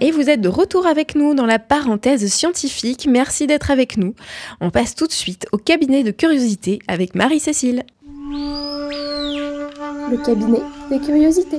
Et vous êtes de retour avec nous dans la parenthèse scientifique. Merci d'être avec nous. On passe tout de suite au cabinet de curiosité avec Marie-Cécile. Le cabinet des curiosités.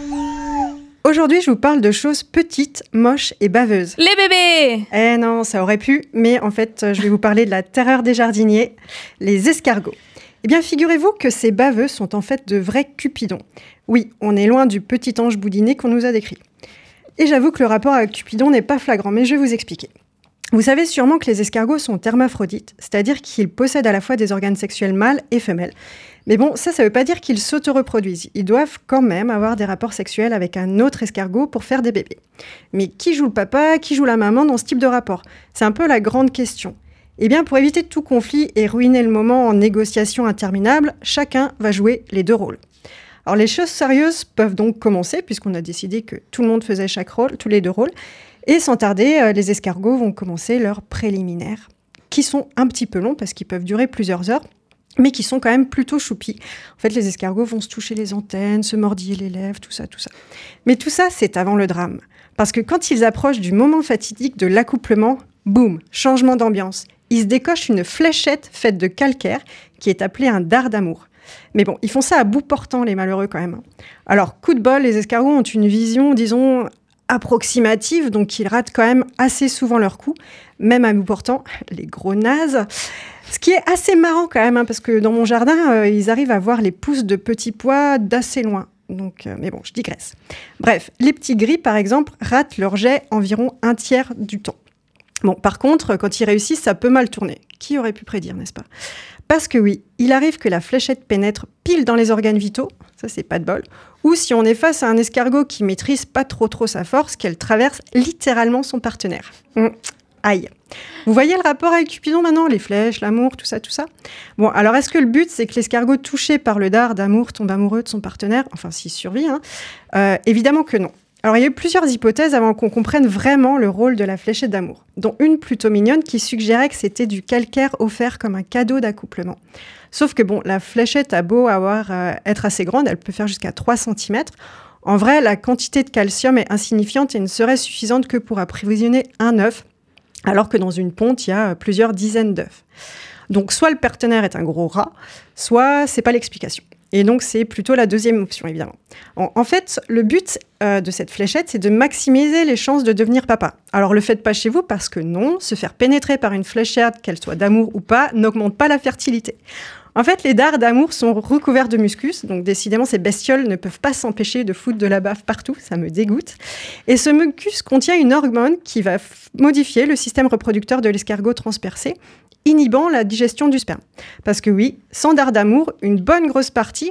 Aujourd'hui, je vous parle de choses petites, moches et baveuses. Les bébés! Eh non, ça aurait pu, mais en fait, je vais vous parler de la terreur des jardiniers, les escargots. Eh bien, figurez-vous que ces baveux sont en fait de vrais cupidons. Oui, on est loin du petit ange boudiné qu'on nous a décrit. Et j'avoue que le rapport avec Cupidon n'est pas flagrant, mais je vais vous expliquer. Vous savez sûrement que les escargots sont hermaphrodites, c'est-à-dire qu'ils possèdent à la fois des organes sexuels mâles et femelles. Mais bon, ça ne veut pas dire qu'ils s'auto-reproduisent. Ils doivent quand même avoir des rapports sexuels avec un autre escargot pour faire des bébés. Mais qui joue le papa, qui joue la maman dans ce type de rapport ? C'est un peu la grande question. Eh bien, pour éviter tout conflit et ruiner le moment en négociations interminables, chacun va jouer les deux rôles. Alors, les choses sérieuses peuvent donc commencer, puisqu'on a décidé que tout le monde faisait chaque rôle, tous les deux rôles. Et sans tarder, les escargots vont commencer leurs préliminaires, qui sont un petit peu longs, parce qu'ils peuvent durer plusieurs heures, mais qui sont quand même plutôt choupis. En fait, les escargots vont se toucher les antennes, se mordiller les lèvres, tout ça. Mais tout ça, c'est avant le drame. Parce que quand ils approchent du moment fatidique de l'accouplement, boum, changement d'ambiance. Ils se décochent une fléchette faite de calcaire, qui est appelée un dard d'amour. Mais bon, ils font ça à bout portant, les malheureux, quand même. Alors, coup de bol, les escargots ont une vision, disons, approximative, donc ils ratent quand même assez souvent leur coup, même à bout portant, les gros nazes. Ce qui est assez marrant quand même, parce que dans mon jardin, ils arrivent à voir les pousses de petits pois d'assez loin. Donc, mais bon, je digresse. Bref, les petits gris, par exemple, ratent leur jet environ un tiers du temps. Bon, par contre, quand ils réussissent, ça peut mal tourner. Qui aurait pu prédire, n'est-ce pas ? Parce que oui, il arrive que la fléchette pénètre pile dans les organes vitaux, ça c'est pas de bol, ou si on est face à un escargot qui maîtrise pas trop sa force, qu'elle traverse littéralement son partenaire. Aïe. Vous voyez le rapport avec Cupidon maintenant ? Les flèches, l'amour, tout ça. Bon, alors est-ce que le but c'est que l'escargot touché par le dard d'amour tombe amoureux de son partenaire ? Enfin, s'il survit, hein. Évidemment que non. Alors, il y a eu plusieurs hypothèses avant qu'on comprenne vraiment le rôle de la fléchette d'amour, dont une plutôt mignonne qui suggérait que c'était du calcaire offert comme un cadeau d'accouplement. Sauf que bon, la fléchette a beau être assez grande, elle peut faire jusqu'à 3 cm. En vrai, la quantité de calcium est insignifiante et ne serait suffisante que pour approvisionner un œuf, alors que dans une ponte, il y a plusieurs dizaines d'œufs. Donc, soit le partenaire est un gros rat, soit c'est pas l'explication. Et donc, c'est plutôt la deuxième option, évidemment. En fait, le but de cette fléchette, c'est de maximiser les chances de devenir papa. Alors, le faites pas chez vous parce que non, se faire pénétrer par une fléchette, qu'elle soit d'amour ou pas, n'augmente pas la fertilité. En fait, les dards d'amour sont recouverts de muscus, donc décidément, ces bestioles ne peuvent pas s'empêcher de foutre de la baffe partout, ça me dégoûte. Et ce mucus contient une hormone qui va modifier le système reproducteur de l'escargot transpercé, inhibant la digestion du sperme. Parce que oui, sans dard d'amour, une bonne grosse partie,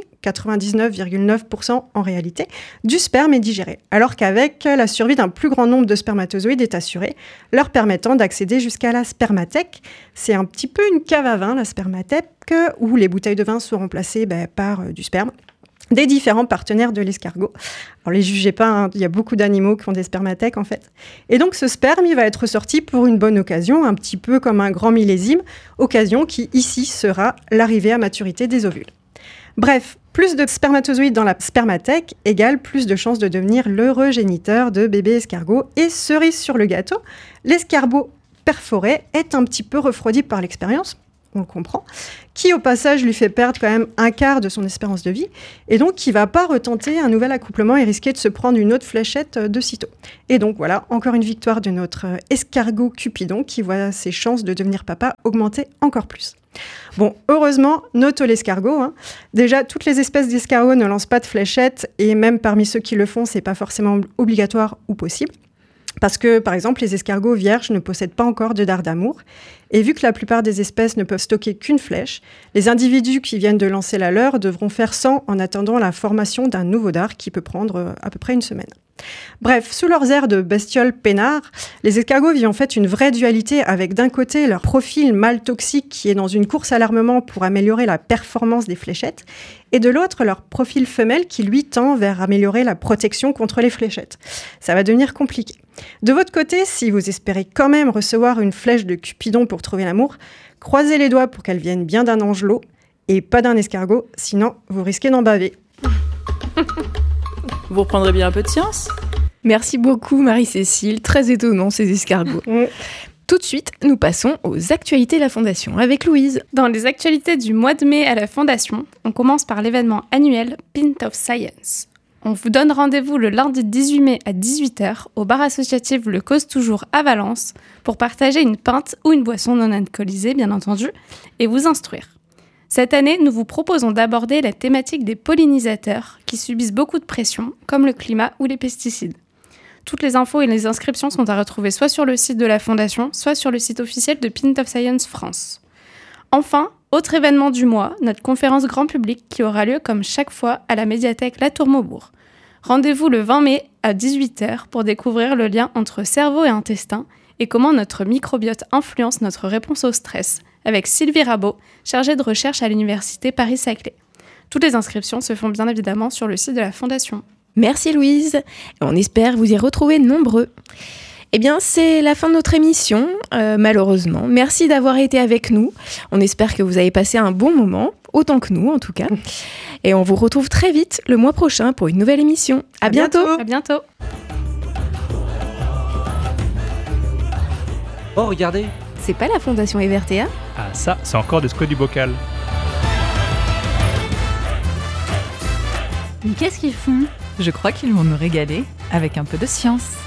99,9% en réalité, du sperme est digéré. Alors qu'avec la survie d'un plus grand nombre de spermatozoïdes est assurée, leur permettant d'accéder jusqu'à la spermathèque. C'est un petit peu une cave à vin, la spermathèque, où les bouteilles de vin sont remplacées par du sperme des différents partenaires de l'escargot. Alors, les jugez pas, hein, il y a beaucoup d'animaux qui ont des spermathèques, en fait. Et donc, ce sperme, il va être sorti pour une bonne occasion, un petit peu comme un grand millésime, occasion qui, ici, sera l'arrivée à maturité des ovules. Bref, plus de spermatozoïdes dans la spermathèque égale plus de chances de devenir l'heureux géniteur de bébés escargots. Et cerise sur le gâteau, l'escargot perforé est un petit peu refroidi par l'expérience, on le comprend, qui au passage lui fait perdre quand même un quart de son espérance de vie, et donc qui ne va pas retenter un nouvel accouplement et risquer de se prendre une autre fléchette de sitôt. Et donc voilà, encore une victoire de notre escargot Cupidon qui voit ses chances de devenir papa augmenter encore plus. Bon, heureusement, note l'escargot. Déjà, toutes les espèces d'escargots ne lancent pas de fléchettes, et même parmi ceux qui le font, c'est pas forcément obligatoire ou possible. Parce que, par exemple, les escargots vierges ne possèdent pas encore de dard d'amour. Et vu que la plupart des espèces ne peuvent stocker qu'une flèche, les individus qui viennent de lancer la leur devront faire 100 en attendant la formation d'un nouveau dard qui peut prendre à peu près une semaine. Bref, sous leurs airs de bestioles peinards, les escargots vivent en fait une vraie dualité avec d'un côté leur profil mâle toxique qui est dans une course à l'armement pour améliorer la performance des fléchettes, et de l'autre leur profil femelle qui lui tend vers améliorer la protection contre les fléchettes. Ça va devenir compliqué. De votre côté, si vous espérez quand même recevoir une flèche de Cupidon pour trouver l'amour, croisez les doigts pour qu'elle vienne bien d'un angelot et pas d'un escargot, sinon vous risquez d'en baver. Vous reprendrez bien un peu de science ? Merci beaucoup Marie-Cécile, très étonnant ces escargots. Tout de suite, nous passons aux actualités de la Fondation avec Louise. Dans les actualités du mois de mai à la Fondation, on commence par l'événement annuel Pint of Science. On vous donne rendez-vous le lundi 18 mai à 18h au bar associatif Le Cause Toujours à Valence pour partager une pinte ou une boisson non alcoolisée, bien entendu, et vous instruire. Cette année, nous vous proposons d'aborder la thématique des pollinisateurs qui subissent beaucoup de pression, comme le climat ou les pesticides. Toutes les infos et les inscriptions sont à retrouver soit sur le site de la Fondation, soit sur le site officiel de Pint of Science France. Enfin, autre événement du mois, notre conférence grand public qui aura lieu comme chaque fois à la médiathèque La Tour-Maubourg. Rendez-vous le 20 mai à 18h pour découvrir le lien entre cerveau et intestin et comment notre microbiote influence notre réponse au stress, avec Sylvie Rabot, chargée de recherche à l'université Paris-Saclay. Toutes les inscriptions se font bien évidemment sur le site de la Fondation. Merci Louise, on espère vous y retrouver nombreux. Eh bien, c'est la fin de notre émission, malheureusement. Merci d'avoir été avec nous. On espère que vous avez passé un bon moment, autant que nous en tout cas. Et on vous retrouve très vite le mois prochain pour une nouvelle émission. À bientôt. À bientôt. Oh, regardez! C'est pas la Fondation EVRTA ? Ah ça, c'est encore de Squat du Bocal. Mais qu'est-ce qu'ils font ? Je crois qu'ils vont nous régaler avec un peu de science.